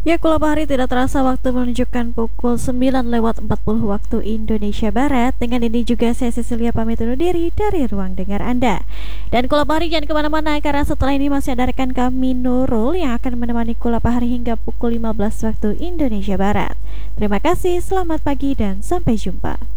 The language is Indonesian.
Ya, Kula Bahari tidak terasa waktu menunjukkan pukul 9:40 waktu Indonesia Barat. Dengan ini juga saya Cecilia pamit undur diri dari ruang dengar Anda. Dan Kula Bahari jangan kemana-mana karena setelah ini masih ada rekan kami Nurul yang akan menemani Kula Bahari hingga pukul 15 waktu Indonesia Barat. Terima kasih, selamat pagi dan sampai jumpa.